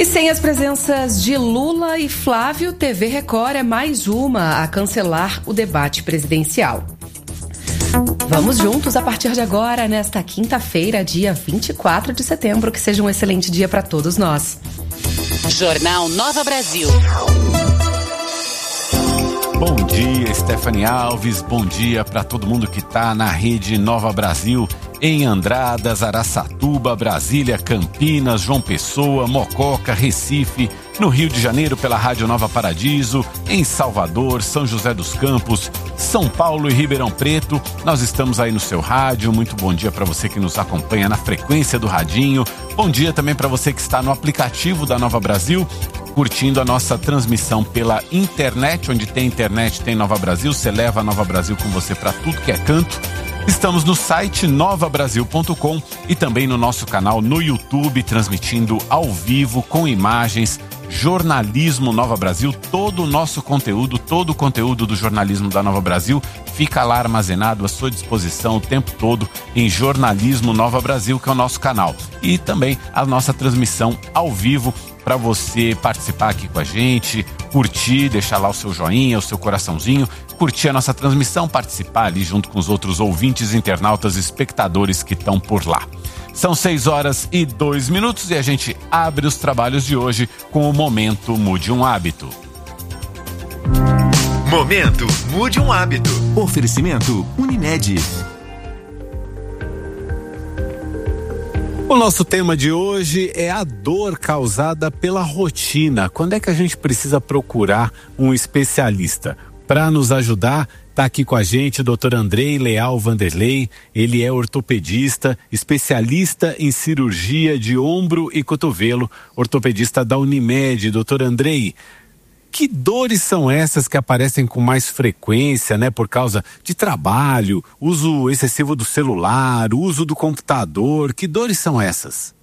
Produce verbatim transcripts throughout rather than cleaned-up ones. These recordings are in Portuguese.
E sem as presenças de Lula e Flávio, T V Record é mais uma a cancelar o debate presidencial. Vamos juntos a partir de agora, nesta quinta-feira, dia vinte e quatro de setembro. Que seja um excelente dia para todos nós. Jornal Nova Brasil. Bom dia, Stephanie Alves. Bom dia para todo mundo que está na rede Nova Brasil, em Andradas, Araçatuba, Brasília, Campinas, João Pessoa, Mococa, Recife, no Rio de Janeiro pela Rádio Nova Paradiso, em Salvador, São José dos Campos, São Paulo e Ribeirão Preto. Nós estamos aí no seu rádio. Muito bom dia para você que nos acompanha na frequência do radinho. Bom dia também para você que está no aplicativo da Nova Brasil, curtindo a nossa transmissão pela internet. Onde tem internet tem Nova Brasil. Você leva a Nova Brasil com você para tudo que é canto. Estamos no site nova brasil ponto com e também no nosso canal no YouTube, transmitindo ao vivo com imagens. Jornalismo Nova Brasil, todo o nosso conteúdo, todo o conteúdo do jornalismo da Nova Brasil fica lá armazenado à sua disposição o tempo todo em Jornalismo Nova Brasil, que é o nosso canal. E também a nossa transmissão ao vivo para você participar aqui com a gente, curtir, deixar lá o seu joinha, o seu coraçãozinho, curtir a nossa transmissão, participar ali junto com os outros ouvintes, internautas, espectadores que estão por lá. São seis horas e dois minutos e a gente abre os trabalhos de hoje com o Momento Mude um Hábito. Momento Mude um Hábito. Oferecimento Unimed. O nosso tema de hoje é a dor causada pela rotina. Quando é que a gente precisa procurar um especialista? Para nos ajudar, está aqui com a gente o doutor Andrei Leal Vanderlei. Ele é ortopedista, especialista em cirurgia de ombro e cotovelo, ortopedista da Unimed. doutor Andrei, que dores são essas que aparecem com mais frequência, né, por causa de trabalho, uso excessivo do celular, uso do computador? Que dores são essas?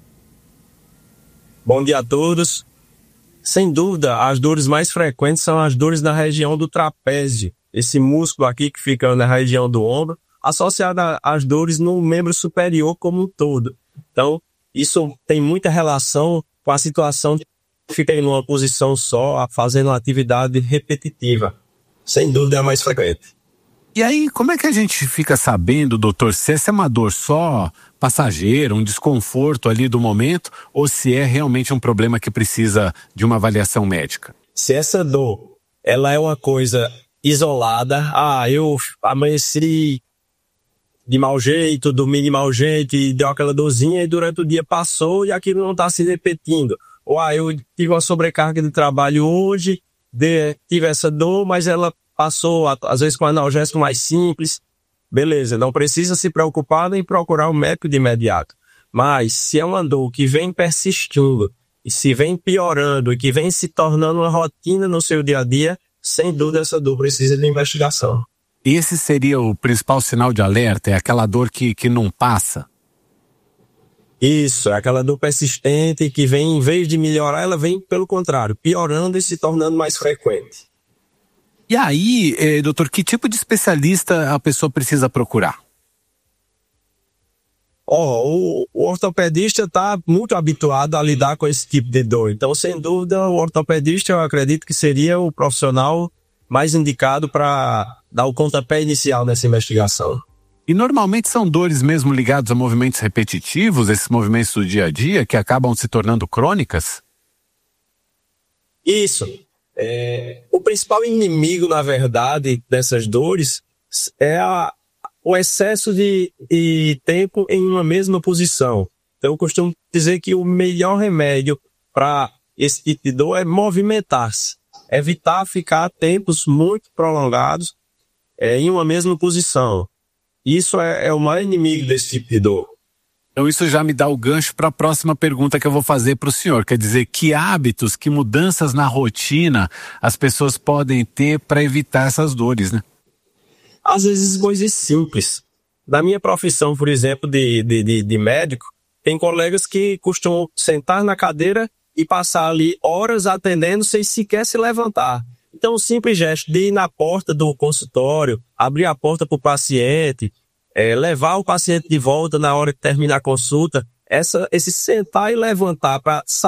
Bom dia a todos. Sem dúvida, as dores mais frequentes são as dores na região do trapézio, esse músculo aqui que fica na região do ombro, associada às dores no membro superior como um todo. Então, isso tem muita relação com a situação de ficar em uma posição só, fazendo uma atividade repetitiva. Sem dúvida é a mais frequente. E aí, como é que a gente fica sabendo, doutor, se essa é uma dor só passageira, um desconforto ali do momento, ou se é realmente um problema que precisa de uma avaliação médica? Se essa dor, ela é uma coisa isolada, ah, eu amanheci de mau jeito, dormi de mau jeito e deu aquela dorzinha e durante o dia passou e aquilo não está se repetindo. Ou ah, eu tive uma sobrecarga de trabalho hoje, de, tive essa dor, mas ela passou, às vezes com analgésico mais simples. Beleza, não precisa se preocupar nem procurar o médico de imediato. Mas se é uma dor que vem persistindo, e se vem piorando, e que vem se tornando uma rotina no seu dia a dia, sem dúvida essa dor precisa de investigação. Esse seria o principal sinal de alerta? É aquela dor que, que não passa? Isso, é aquela dor persistente que vem, em vez de melhorar, ela vem pelo contrário, piorando e se tornando mais frequente. E aí, eh, doutor, que tipo de especialista a pessoa precisa procurar? Oh, o, o ortopedista está muito habituado a lidar com esse tipo de dor. Então, sem dúvida, o ortopedista eu acredito que seria o profissional mais indicado para dar o pontapé inicial nessa investigação. E normalmente são dores mesmo ligadas a movimentos repetitivos, esses movimentos do dia a dia, que acabam se tornando crônicas? Isso. É, o principal inimigo, na verdade, dessas dores é a, o excesso de, de tempo em uma mesma posição. Então, eu costumo dizer que o melhor remédio para esse tipo de dor é movimentar-se. Evitar ficar tempos muito prolongados é, em uma mesma posição. Isso é, é o maior inimigo desse tipo de dor. Então isso já me dá o gancho para a próxima pergunta que eu vou fazer para o senhor. Quer dizer, que hábitos, que mudanças na rotina as pessoas podem ter para evitar essas dores, né? Às vezes coisas simples. Da minha profissão, por exemplo, de, de, de, de médico, tem colegas que costumam sentar na cadeira e passar ali horas atendendo sem sequer se levantar. Então, o simples gesto de ir na porta do consultório, abrir a porta para o paciente, é, levar o paciente de volta na hora que termina a consulta, essa, esse sentar e levantar para